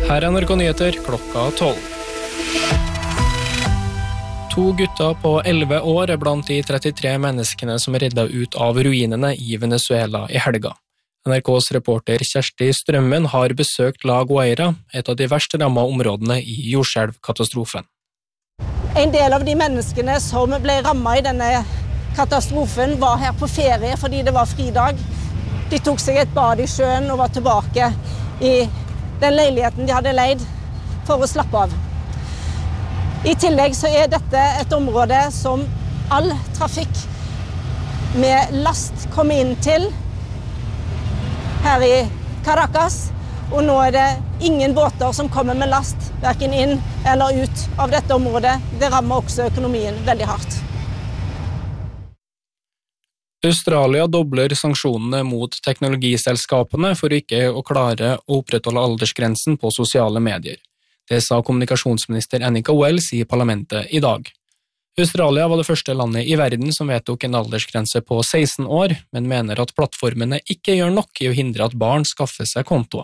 Her NRK Nyheter klokka 12. 2 gutter på 11 år blant de 33 menneskene som reddet ut av ruinene i Venezuela i helga. NRKs reporter Kjersti Strømmen har besøkt La Guaira, et av de verst rammede områdene i jordskjelvkatastrofen. En del av de menneskene som ble rammet i denne katastrofen var her på ferie fordi det var fridag. De tok seg et bad i sjøen og var tilbake i den leiligheten de hadde leid for å slappe av. I tillegg så dette et område som all trafikk med last kommer inn til her i Caracas, og nå det ingen båter som kommer med last, hverken inn eller ut av dette området. Det rammer også økonomien veldig hardt. Australia dobler sanksjonene mot teknologiselskapene for ikke å klare å opprettholde aldersgrensen på sosiale medier. Det sa kommunikasjonsminister Annika Wells i parlamentet i dag. Australia var det første landet i verden som vedtok en aldersgrense på 16 år, men mener at plattformene ikke gjør nok i å hindre at barn skaffer seg kontoer.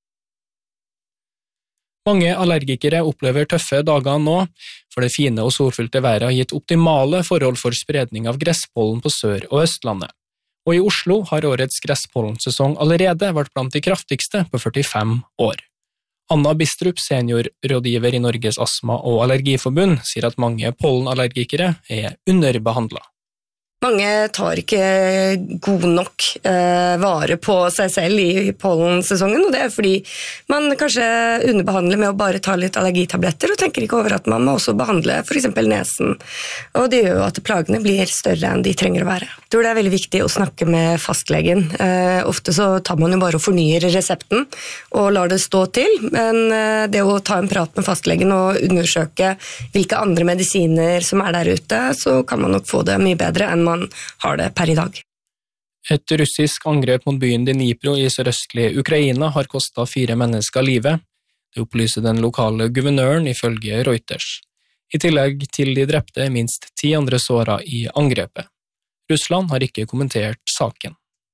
Mange allergikere opplever tøffe dager nå, for det fine og solfylte været har gitt optimale forhold for spredning av gresspollen på Sør- og Østlandet. Og i Oslo har årets gresspollensesong allerede vært blant de kraftigste på 45 år. Anna Bistrup, seniorrådgiver i Norges Astma- og Allergiforbund, sier at mange pollenallergikere underbehandlet. Mange tar ikke god nok vare på seg selv i pollensesongen, og det fordi man kanskje underbehandler med å bare ta litt allergitabletter, og tenker ikke over at man må også behandle for eksempel nesen. Og det gjør jo at plagene blir større enn de trenger å være. Jeg tror det er veldig viktig å snakke med fastlegen. Ofte så tar man jo bare og fornyer resepten og lar det stå til, men det å ta en prat med fastlegen og undersøke hvilke andre medisiner som der ute, så kan man nok få det mye bedre enn man har det per i dag. Et russisk angrep mot byen Dnipro i sørøstlige Ukraina har kostet 4 mennesker livet. Det opplyser den lokale guvernøren ifølge Reuters. I tillegg til de drepte minst 10 andre såret i angrepet. Russland har ikke kommentert saken.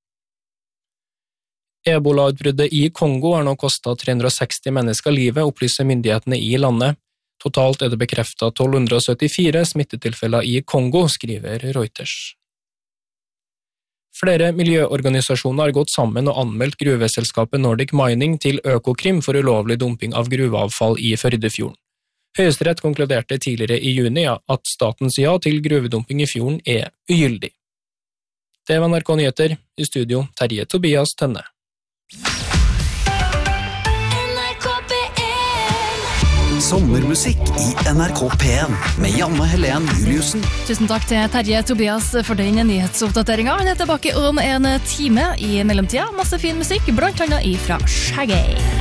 Ebola-utbruddet i Kongo har nå kostet 360 mennesker livet, opplyser myndighetene i landet. Totalt det bekreftet 1274 smittetilfeller i Kongo, skriver Reuters. Flere miljøorganisasjoner har gått sammen og anmeldt gruveselskapet Nordic Mining til Økokrim for ulovlig dumping av gruveavfall i Førdefjorden. Høyesterett konkluderte tidligere i juni at statens ja til gruvedumping i fjorden ugyldig. Det var NRK Nyheter, i studio Terje Tobias Tønne. Sommermusikk i NRK P1 med Janne Helen Juliussen. Tusen takk til Terje Tobias for den nyhetsoppdateringen. Han tilbake om en time i mellomtida. Masse fin musikk, blant annet ifra Shaggy.